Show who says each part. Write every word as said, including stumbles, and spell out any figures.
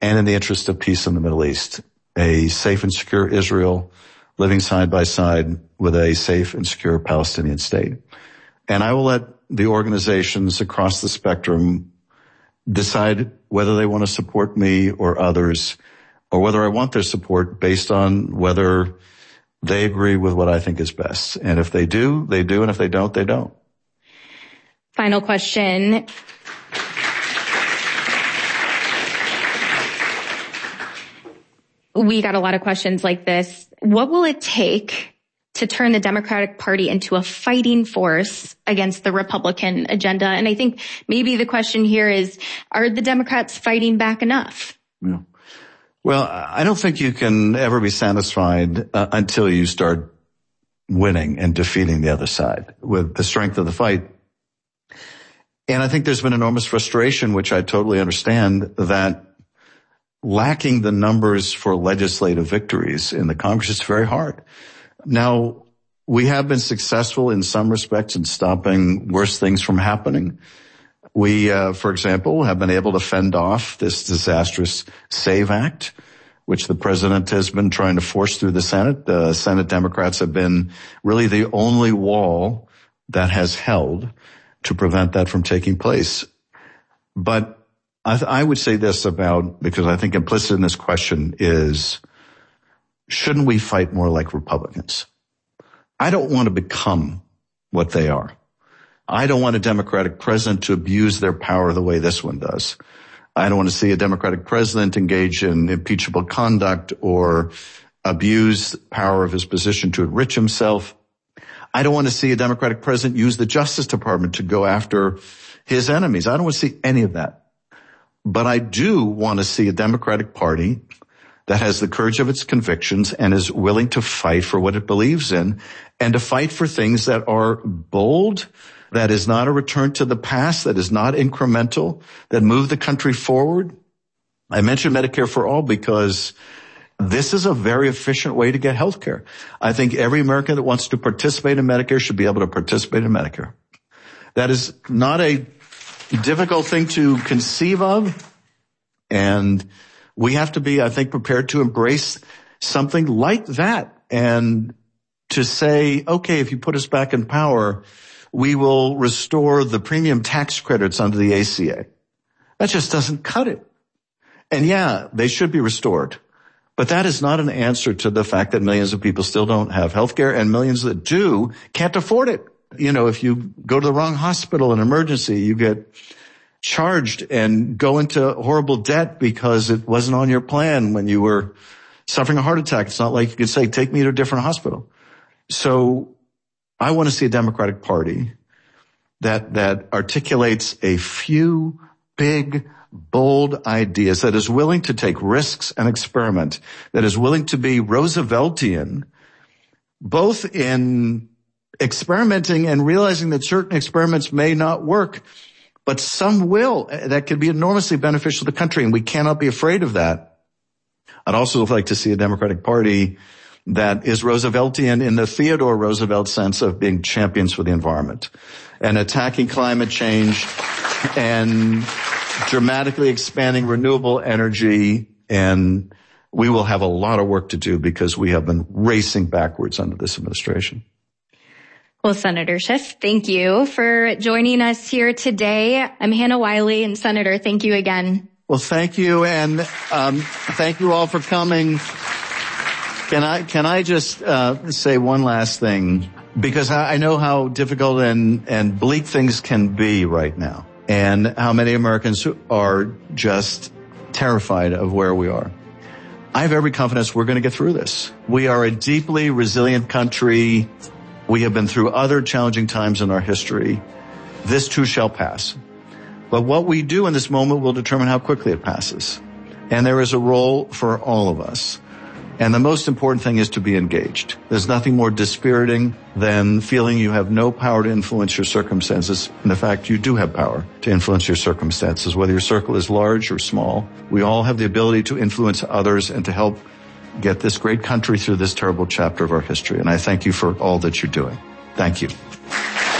Speaker 1: and in the interest of peace in the Middle East, a safe and secure Israel living side by side with a safe and secure Palestinian state. And I will let the organizations across the spectrum decide whether they want to support me or others, or whether I want their support based on whether they agree with what I think is best. And if they do, they do. And if they don't, they don't.
Speaker 2: Final question. We got a lot of questions like this. What will it take to turn the Democratic Party into a fighting force against the Republican agenda? And I think maybe the question here is, are the Democrats fighting back enough?
Speaker 1: Yeah. Well, I don't think you can ever be satisfied uh, until you start winning and defeating the other side with the strength of the fight. And I think there's been enormous frustration, which I totally understand, that lacking the numbers for legislative victories in the Congress is very hard. Now, we have been successful in some respects in stopping worse things from happening. We, uh, for example, have been able to fend off this disastrous SAVE Act, which the president has been trying to force through the Senate. The Senate Democrats have been really the only wall that has held to prevent that from taking place. But I, th- I would say this about, because I think implicit in this question is, shouldn't we fight more like Republicans? I don't want to become what they are. I don't want a Democratic president to abuse their power the way this one does. I don't want to see a Democratic president engage in impeachable conduct or abuse the power of his position to enrich himself. I don't want to see a Democratic president use the Justice Department to go after his enemies. I don't want to see any of that. But I do want to see a Democratic Party that has the courage of its convictions and is willing to fight for what it believes in, and to fight for things that are bold, that is not a return to the past, that is not incremental, that move the country forward. I mentioned Medicare for All because this is a very efficient way to get health care. I think every American that wants to participate in Medicare should be able to participate in Medicare. That is not a difficult thing to conceive of, and we have to be, I think, prepared to embrace something like that and to say, okay, if you put us back in power, we will restore the premium tax credits under the A C A. That just doesn't cut it. And yeah, they should be restored. But that is not an answer to the fact that millions of people still don't have health care, and millions that do can't afford it. You know, if you go to the wrong hospital in emergency, you get charged and go into horrible debt because it wasn't on your plan when you were suffering a heart attack. It's not like you could say, take me to a different hospital. So I want to see a Democratic Party that, that articulates a few big, bold ideas, that is willing to take risks and experiment, that is willing to be Rooseveltian, both in experimenting and realizing that certain experiments may not work, but some will. That could be enormously beneficial to the country, and we cannot be afraid of that. I'd also like to see a Democratic Party that is Rooseveltian in the Theodore Roosevelt sense of being champions for the environment and attacking climate change and dramatically expanding renewable energy. And we will have a lot of work to do because we have been racing backwards under this administration.
Speaker 2: Well, Senator Schiff, thank you for joining us here today. I'm Hannah Wiley, and Senator, thank you again.
Speaker 1: Well, thank you, and um, thank you all for coming. Can I can I just uh, say one last thing? Because I, I know how difficult and, and bleak things can be right now, and how many Americans are just terrified of where we are. I have every confidence we're going to get through this. We are a deeply resilient country. We have been through other challenging times in our history. This too shall pass. But what we do in this moment will determine how quickly it passes. And there is a role for all of us. And the most important thing is to be engaged. There's nothing more dispiriting than feeling you have no power to influence your circumstances. And the fact you do have power to influence your circumstances, whether your circle is large or small. We all have the ability to influence others and to help get this great country through this terrible chapter of our history. And I thank you for all that you're doing. Thank you.